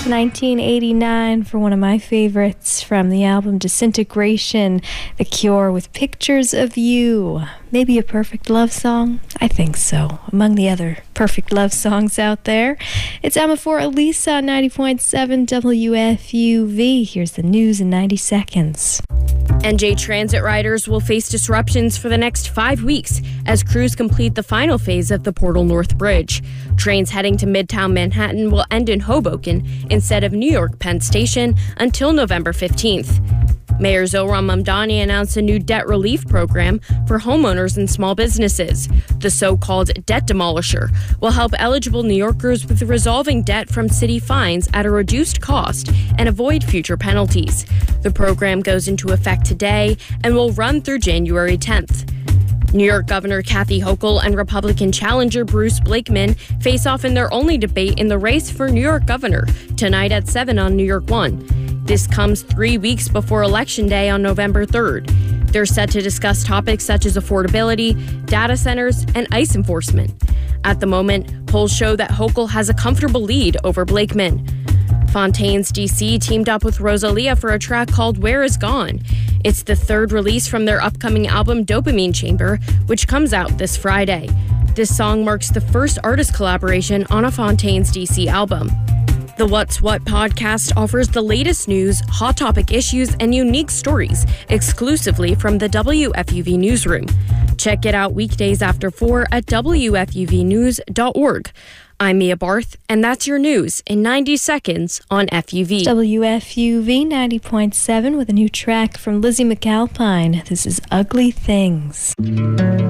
1989 for one of my favorites from the album Disintegration, The Cure with Pictures of You. Maybe a perfect love song? I think so. Among the other perfect love songs out there. It's Emma for Elisa on 90.7 WFUV. Here's the news in 90 seconds. NJ Transit riders will face disruptions for the next 5 weeks as crews complete the final phase of the Portal North Bridge. Trains heading to Midtown Manhattan will end in Hoboken instead of New York Penn Station until November 15th. Mayor Zohran Mamdani announced a new debt relief program for homeowners and small businesses. The so-called debt demolisher will help eligible New Yorkers with resolving debt from city fines at a reduced cost and avoid future penalties. The program goes into effect today and will run through January 10th. New York Governor Kathy Hochul and Republican challenger Bruce Blakeman face off in their only debate in the race for New York governor tonight at 7 on New York One. This comes 3 weeks before Election Day on November 3rd. They're set to discuss topics such as affordability, data centers, and ICE enforcement. At the moment, polls show that Hochul has a comfortable lead over Blakeman. Fontaines DC teamed up with Rosalia for a track called Where Is Gone. It's the third release from their upcoming album Dopamine Chamber, which comes out this Friday. This song marks the first artist collaboration on a Fontaines DC album. The What's What podcast offers the latest news, hot topic issues, and unique stories exclusively from the WFUV newsroom. Check it out weekdays after 4 at WFUVnews.org. I'm Mia Barth, and that's your news in 90 seconds on FUV. WFUV 90.7 with a new track from Lizzie McAlpine. This is Ugly Things.